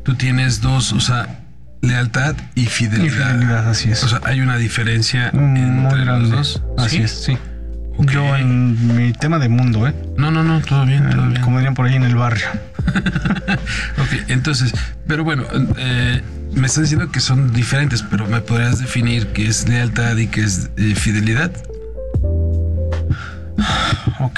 tú tienes dos, o sea, lealtad y fidelidad. Y fidelidad, así es. O sea, hay una diferencia muy entre grande. los dos. Así ¿Sí? es, sí. Ok. Yo en mi tema de mundo, No, todo bien, todo bien. como dirían por ahí en el barrio. Ok, entonces, pero bueno, me estás diciendo que son diferentes, pero ¿me podrías definir qué es lealtad y qué es fidelidad? Ok.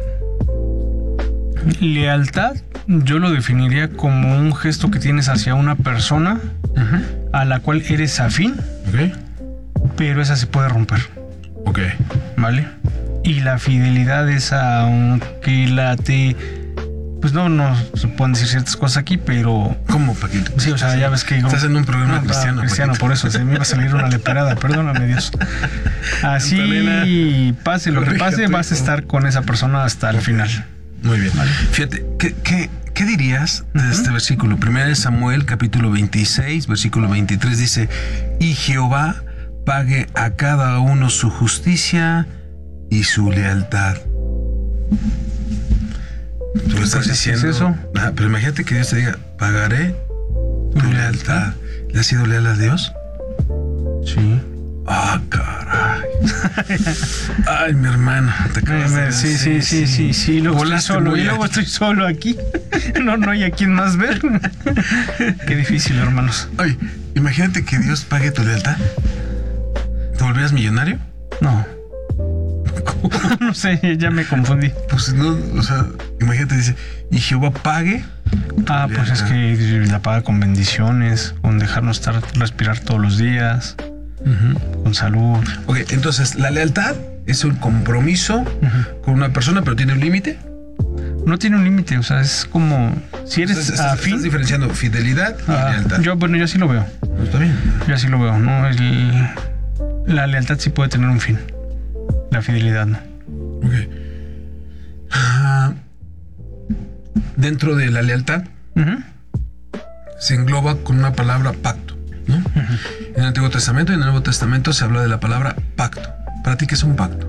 Lealtad, yo lo definiría como un gesto que tienes hacia una persona a la cual eres afín, Ok. pero esa se puede romper, Ok. ¿vale? Y la fidelidad es aunque pues no se pueden decir ciertas cosas aquí, pero ¿Cómo, Paquito? sí, o sea, ya ves que Estás en un programa no, cristiano, cristiano, Paquito. por eso se me iba a salir una leperada, perdóname Dios. Así Antonina, pase lo que corrige a pase, tu vas a hijo. estar con esa persona hasta el final. Muy bien. Fíjate, ¿qué dirías de este versículo? 1 Samuel, capítulo 26, versículo 23, dice: y Jehová pague a cada uno su justicia y su lealtad. Tú estás diciendo ¿es eso? Pero imagínate que Dios te diga: pagaré tu lealtad. ¿Le has sido leal a Dios? Sí. Ah, caray. Ay, mi hermano, te acabas de Sí. Luego estoy Volaste solo, muy y luego alto. estoy solo aquí. No hay a quien más ver. Qué difícil, hermanos. Oye, imagínate que Dios pague tu lealtad. ¿Te volverías millonario? No. No sé, ya me confundí. Pues no, o sea, imagínate, dice: y Jehová pague tu Pues es lealtad. que la paga con bendiciones, con dejarnos respirar todos los días, con salud. Ok, entonces la lealtad es un compromiso con una persona, pero tiene un límite. No tiene un límite, o sea, es como si eres Entonces, estás afín. diferenciando fidelidad y lealtad. Yo así lo veo. Pues está bien. Yo así lo veo, ¿no? La lealtad sí puede tener un fin. La fidelidad no. Ok. Dentro de la lealtad se engloba con una palabra pacto, ¿no? En el Antiguo Testamento y en el Nuevo Testamento se habla de la palabra pacto. ¿Para ti qué es un pacto?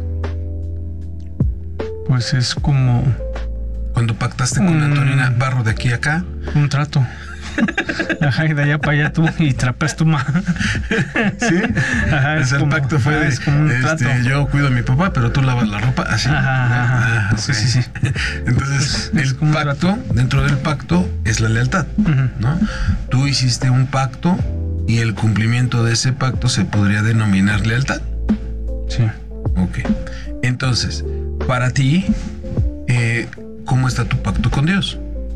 Pues es como Cuando pactaste con Antonina Barro de aquí a acá. un trato. Ajá, y de allá para allá tú y trapeas tu ma. Sí. Ajá, O sea, el pacto fue es como un trato. yo cuido a mi papá, pero tú lavas la ropa, así. Ajá. Ok. Sí. Entonces, Es el como un pacto, dentro del pacto, es la lealtad, ¿no? Tú hiciste un pacto y el cumplimiento de ese pacto se podría denominar lealtad. Sí. Ok. Entonces, para ti, ¿cómo está tu pacto con Dios?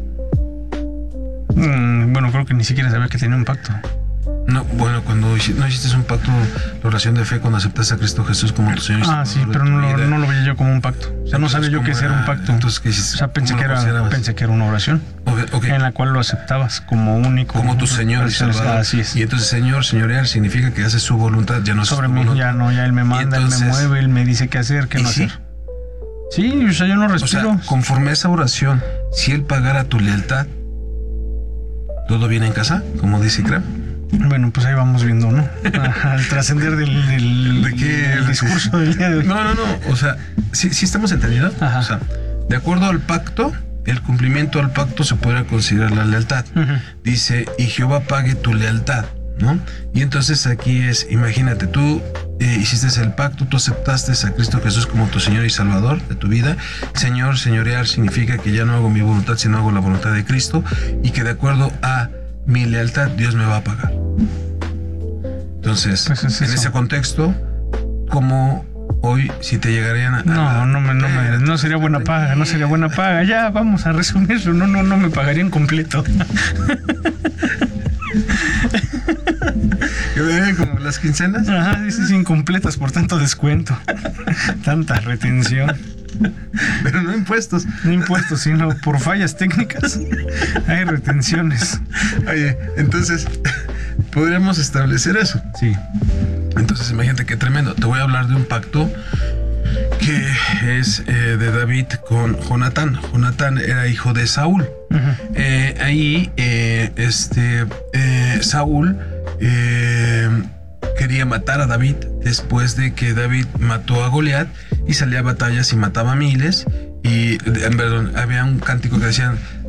Bueno, creo que ni siquiera sabía que tenía un pacto. No, bueno, cuando no hiciste un pacto, la oración de fe, cuando aceptaste a Cristo Jesús como tu Señor y Salvador Sí, de pero tu no vida. lo veía yo como un pacto. O sea, no sabía yo ¿cómo que ese era un pacto. Entonces, ¿qué hiciste? O sea, pensé ¿Cómo que lo considerabas? era una oración Ok. en la cual lo aceptabas como único. Como tu Señor y Salvador. Así es. Y entonces, señorear significa que hace su voluntad, ya no es Sobre tu mí, voluntad. ya Él me manda, entonces- Él me mueve, Él me dice qué hacer, qué ¿Y no sí? hacer. Sí, o sea, yo no O respiro. sea, conforme a esa oración, si Él pagara tu lealtad, ¿todo viene en casa? Como dice Cram. Bueno, pues ahí vamos viendo, ¿no? Al trascender del discurso del día de hoy. No. O sea, sí estamos entendiendo. Ajá. O sea, de acuerdo al pacto, el cumplimiento al pacto se podría considerar la lealtad. Dice: y Jehová pague tu lealtad, ¿no? Y entonces aquí es, imagínate, tú hiciste el pacto, tú aceptaste a Cristo Jesús como tu Señor y Salvador de tu vida. Señorear significa que ya no hago mi voluntad, sino hago la voluntad de Cristo, y que de acuerdo a mi lealtad, Dios me va a pagar. Entonces, Pues es en eso. ese contexto, ¿cómo hoy, si te llegarían a... No sería buena paga, no sería buena paga. Ya, vamos a resumirlo. No me pagarían completo. ¿Que me den como las quincenas? Ajá, dices incompletas por tanto descuento. Tanta retención. Pero no impuestos. No impuestos, sino por fallas técnicas. Hay retenciones. Oye, entonces, podríamos establecer eso. Sí. Entonces, imagínate qué tremendo. Te voy a hablar de un pacto que es de David con Jonatán. Jonatán era hijo de Saúl. Ahí, Saúl quería matar a David después de que David mató a Goliat y salía a batallas y mataba a miles. Y, perdón, había un cántico que decían: